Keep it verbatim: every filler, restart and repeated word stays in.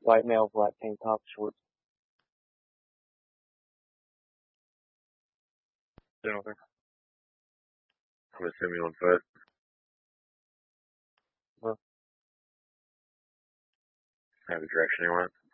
White male, black tank top, shorts. Doing okay. I'm assuming you on foot. Huh. Have the direction you want.